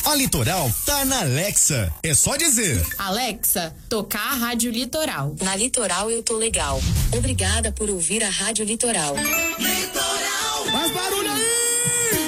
A Litoral tá na Alexa. É só dizer: Alexa, tocar a Rádio Litoral. Na Litoral eu tô legal. Obrigada por ouvir a Rádio Litoral. Litoral! Faz barulho aí!